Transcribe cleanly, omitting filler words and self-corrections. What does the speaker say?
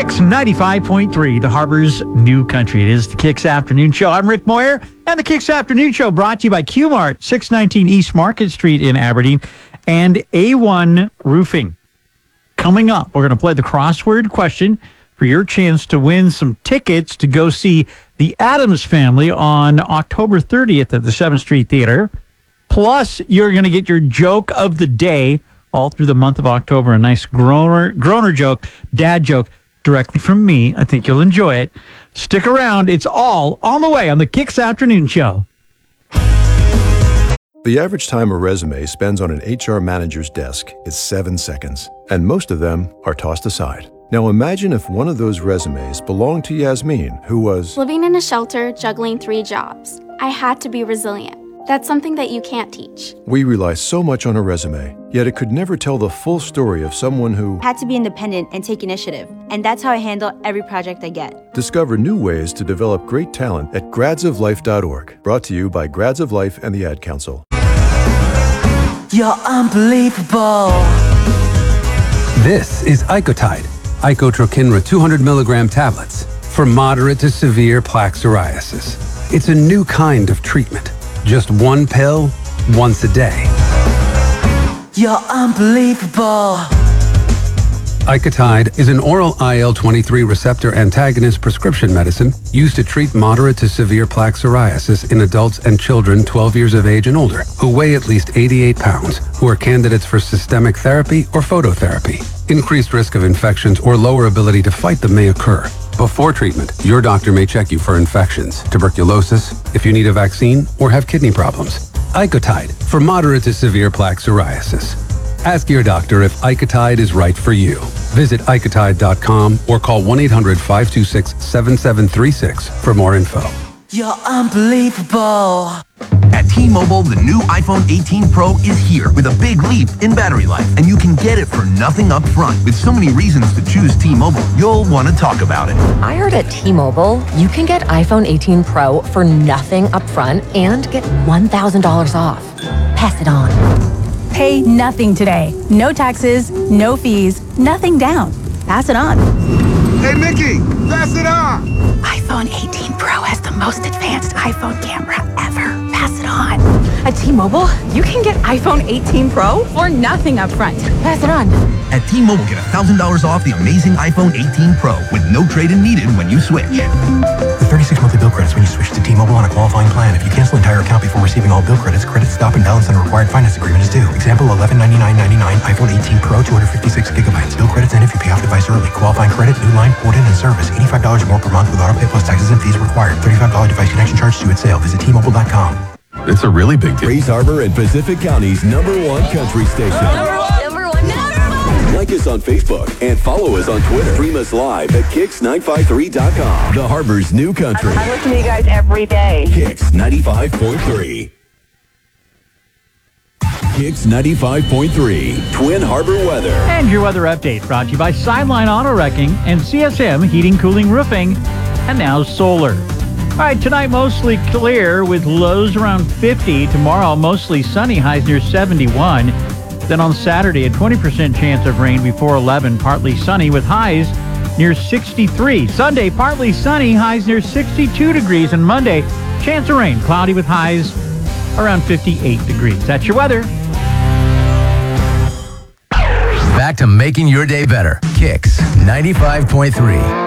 Kicks 95.3, the Harbor's new country. It is the Kicks Afternoon Show. I'm Rick Moyer, and the Kicks Afternoon Show brought to you by Q-Mart, 619 East Market Street in Aberdeen, and A1 Roofing. Coming up, we're going to play the crossword question for your chance to win some tickets to go see the Addams Family on October 30th at the 7th Street Theater. Plus, you're going to get your joke of the day all through the month of October. A nice groaner joke, dad joke, directly from me. I think you'll enjoy it. Stick around. It's all on the way on the Kicks Afternoon Show. The average time a resume spends on an HR manager's desk is 7 seconds, and most of them are tossed aside. Now imagine if one of those resumes belonged to Yasmin, who was living in a shelter, juggling 3 jobs. I had to be resilient. That's something that you can't teach. We rely so much on a resume, yet it could never tell the full story of someone who had to be independent and take initiative. And that's how I handle every project I get. Discover new ways to develop great talent at gradsoflife.org. Brought to you by Grads of Life and the Ad Council. You're unbelievable. This is Icotide, Icotrokinra 200 milligram tablets for moderate to severe plaque psoriasis. It's a new kind of treatment. Just one pill, once a day. You're unbelievable. Icotide is an oral IL-23 receptor antagonist prescription medicine used to treat moderate to severe plaque psoriasis in adults and children 12 years of age and older who weigh at least 88 pounds, who are candidates for systemic therapy or phototherapy. Increased risk of infections or lower ability to fight them may occur. Before treatment, your doctor may check you for infections, tuberculosis, if you need a vaccine, or have kidney problems. Icotide for moderate to severe plaque psoriasis. Ask your doctor if Icotide is right for you. Visit Icotide.com or call 1-800-526-7736 for more info. You're unbelievable. At T-Mobile, the new iPhone 18 Pro is here with a big leap in battery life, and you can get it for nothing up front. With so many reasons to choose T-Mobile, you'll want to talk about it. I heard at T-Mobile, you can get iPhone 18 Pro for nothing up front and get $1,000 off. Pass it on. Pay nothing today. No taxes, no fees, nothing down. Pass it on. Hey, Mickey, pass it on. iPhone 18 Pro has the most advanced iPhone camera ever. Pass it on. At T-Mobile, you can get iPhone 18 Pro For nothing up front. Pass it on. At T-Mobile, get $1,000 off the amazing iPhone 18 Pro with no trade-in needed when you switch. With 36 monthly bill credits when you switch to T-Mobile on a qualifying plan. If you cancel entire account before receiving all bill credits, credit stop and balance on a required finance agreement is due. Example, $1199.99, iPhone 18 Pro, 256 gigabytes. Bill credits end if you pay off device early. Qualifying credit, new line, port in, and service. $85 or more per month with auto pay plus taxes and fees required. $35 device connection charge due at sale. Visit T-Mobile.com. It's a really big deal. Grays Harbor and Pacific County's #1 country station. Number one. Like us on Facebook and follow us on Twitter. Stream us live at Kicks953.com. The Harbor's new country. I listen to you guys every day. Kicks 95.3. Kicks 95.3. Twin Harbor weather. And your weather update brought to you by Sideline Auto Wrecking and CSM Heating, Cooling, Roofing. And now solar. All right, tonight mostly clear with lows around 50. Tomorrow mostly sunny, highs near 71. Then on Saturday, a 20% chance of rain before 11, partly sunny with highs near 63. Sunday, partly sunny, highs near 62 degrees. And Monday, chance of rain, cloudy with highs around 58 degrees. That's your weather. Back to making your day better. Kicks 95.3.